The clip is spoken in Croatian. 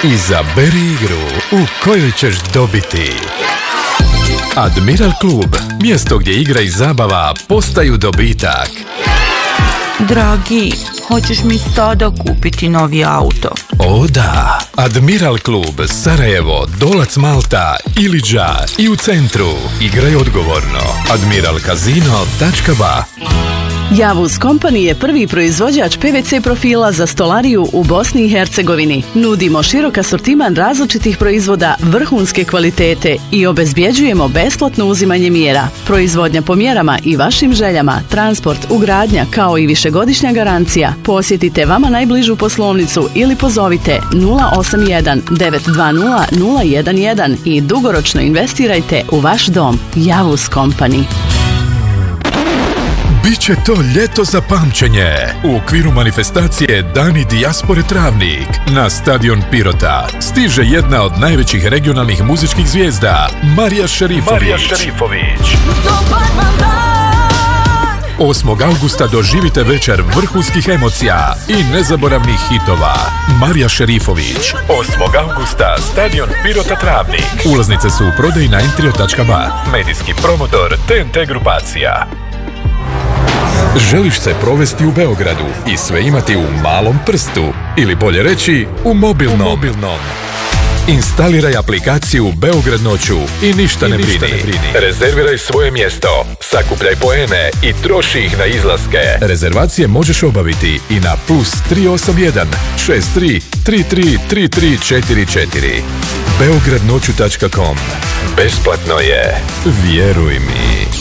Izaberi igru u kojoj ćeš dobiti. Admiral klub, mjesto gdje igra i zabava postaju dobitak. Dragi, hoćeš mi sada kupiti novi auto? O da, Admiral klub, Sarajevo, Dolac Malta, Iliđa i u centru. Igraj odgovorno. admiralkazino.ba. Javuz Company je prvi proizvođač PVC profila za stolariju u Bosni i Hercegovini. Nudimo širok asortiman različitih proizvoda vrhunske kvalitete i obezbjeđujemo besplatno uzimanje mjera. Proizvodnja po mjerama i vašim željama, transport, ugradnja kao i višegodišnja garancija. Posjetite vama najbližu poslovnicu ili pozovite 081 920 011 i dugoročno investirajte u vaš dom. Javuz Company. Biće to ljeto za pamćenje. U okviru manifestacije Dani dijaspore Travnik na stadion Pirota stiže jedna od najvećih regionalnih muzičkih zvijezda, Marija Šerifović. 8. augusta doživite večer vrhunskih emocija i nezaboravnih hitova. Marija Šerifović. 8. augusta, stadion Pirota Travnik. Ulaznice su u prodaji na entrio.ba. Medijski promotor TNT grupacija. Želiš se provesti u Beogradu i sve imati u malom prstu, ili bolje reći, u mobilnom. Instaliraj aplikaciju Beograd noću i ništa ne brini. Rezerviraj svoje mjesto, sakupljaj poene i troši ih na izlaske. Rezervacije možeš obaviti i na +381 63 33 3344. beogradnoću.com. Besplatno je, vjeruj mi.